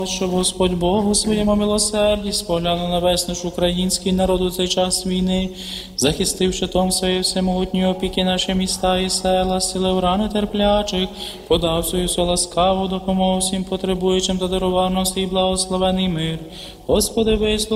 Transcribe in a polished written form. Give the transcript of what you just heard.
Щоб Господь Бог у своєму милосерді споглянув на весь наш український народ у цей час війни, захистив щитом своєї всемогутньої опіки наші міста і села, зцілив рани терплячих, подав свою ласкаву допомогу всім потребуючим та дарував нам свій благословений мир. Господи, вислухай